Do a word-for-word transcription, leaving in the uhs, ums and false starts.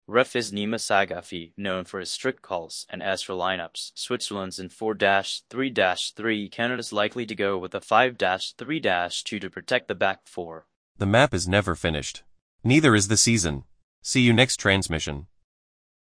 Ref is Nima Sagafi, known for his strict calls and Astra lineups. Switzerland's in four three three. Canada's likely to go with a five three two to protect the back four. The map is never finished. Neither is the season. See you next transmission.